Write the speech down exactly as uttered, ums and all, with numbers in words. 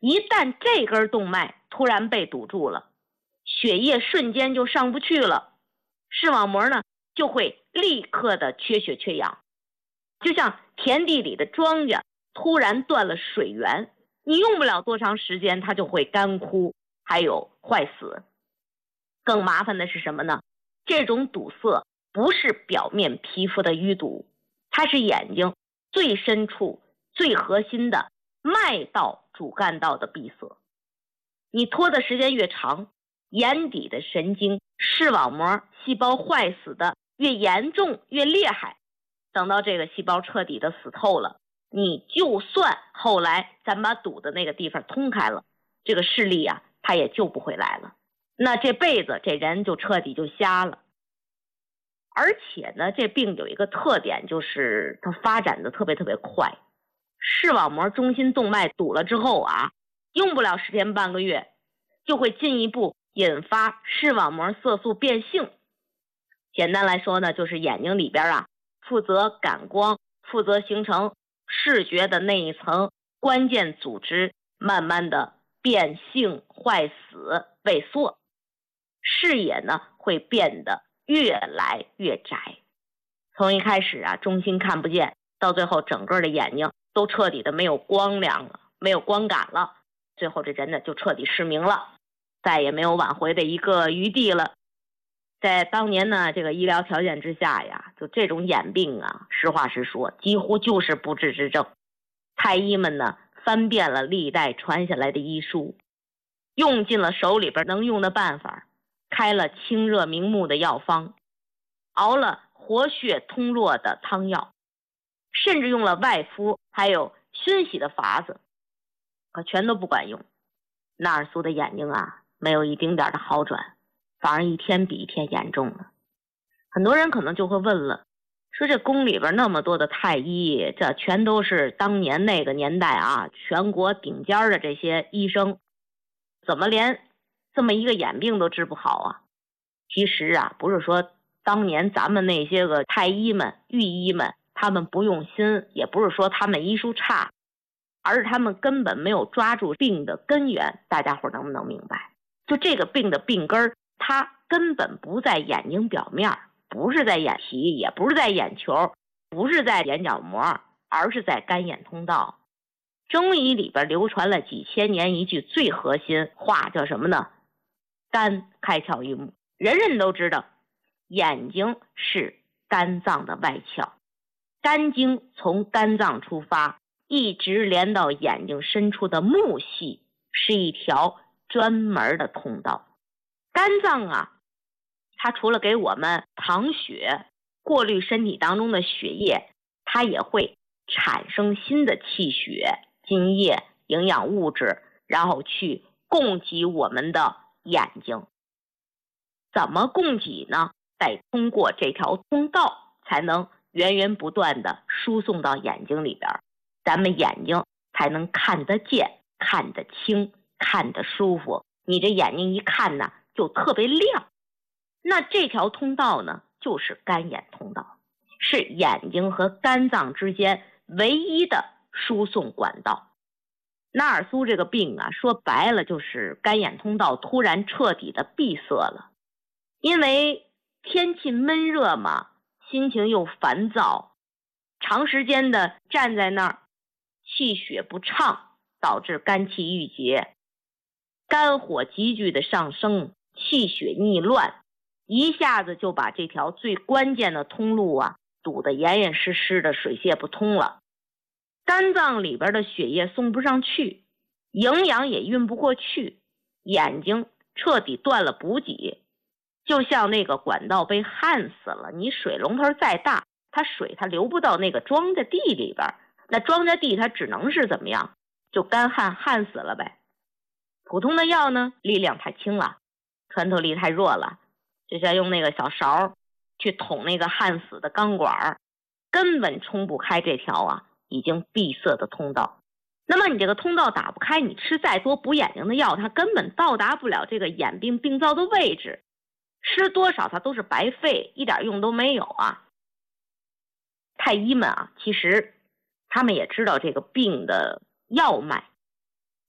一旦这根动脉突然被堵住了，血液瞬间就上不去了，视网膜呢就会立刻的缺血缺氧，就像田地里的庄稼突然断了水源，你用不了多长时间它就会干枯，还有坏死。更麻烦的是什么呢？这种堵塞不是表面皮肤的淤堵，它是眼睛最深处最核心的脉道主干道的闭塞。你拖的时间越长，眼底的神经视网膜细胞坏死的越严重越厉害，等到这个细胞彻底的死透了，你就算后来咱把堵的那个地方通开了，这个视力啊它也救不回来了，那这辈子这人就彻底就瞎了。而且呢，这病有一个特点，就是它发展的特别特别快。视网膜中心动脉堵了之后啊，用不了十天半个月，就会进一步引发视网膜色素变性。简单来说呢，就是眼睛里边啊，负责感光、负责形成视觉的那一层关键组织，慢慢的变性、坏死、萎缩，视野呢会变得越来越窄。从一开始啊，中心看不见，到最后整个的眼睛都彻底的没有光亮了，没有光感了，最后这人呢就彻底失明了，再也没有挽回的一个余地了。在当年呢这个医疗条件之下呀，就这种眼病啊，实话实说几乎就是不治之症。太医们呢翻遍了历代传下来的医书，用尽了手里边能用的办法，开了清热明目的药方，熬了活血通络的汤药，甚至用了外敷还有熏洗的法子，可全都不管用。纳尔苏的眼睛啊没有一丁点的好转，反而一天比一天严重了。很多人可能就会问了，说这宫里边那么多的太医，这全都是当年那个年代啊全国顶尖的这些医生，怎么连这么一个眼病都治不好啊？其实啊，不是说当年咱们那些个太医们、御医们他们不用心，也不是说他们医术差，而是他们根本没有抓住病的根源。大家伙能不能明白？就这个病的病根，它根本不在眼睛表面，不是在眼皮，也不是在眼球，不是在眼角膜，而是在肝眼通道。中医里边流传了几千年一句最核心话，叫什么呢？肝开窍于目。人人都知道，眼睛是肝脏的外窍，肝经从肝脏出发，一直连到眼睛深处的目系，是一条专门的通道。肝脏啊，它除了给我们淌血、过滤身体当中的血液，它也会产生新的气血、津液、营养物质，然后去供给我们的眼睛。怎么供给呢？得通过这条通道，才能源源不断的输送到眼睛里边，咱们眼睛才能看得见、看得清、看得舒服。你这眼睛一看呢，就特别亮。那这条通道呢，就是肝眼通道，是眼睛和肝脏之间唯一的输送管道。纳尔苏这个病啊，说白了就是肝眼通道突然彻底的闭塞了。因为天气闷热嘛，心情又烦躁，长时间的站在那儿，气血不畅，导致肝气郁结，肝火急剧的上升，气血逆乱，一下子就把这条最关键的通路啊堵得严严实实的，水泄不通了。肝脏里边的血液送不上去，营养也运不过去，眼睛彻底断了补给，就像那个管道被焊死了，你水龙头再大，它水它流不到那个庄稼地里边，那庄稼地它只能是怎么样，就干旱旱死了呗。普通的药呢，力量太轻了，穿透力太弱了，就像用那个小勺去捅那个焊死的钢管，根本冲不开这条啊已经闭塞的通道。那么你这个通道打不开，你吃再多补眼睛的药，它根本到达不了这个眼病病灶的位置，吃多少它都是白费，一点用都没有啊。太医们啊，其实他们也知道这个病的要脉，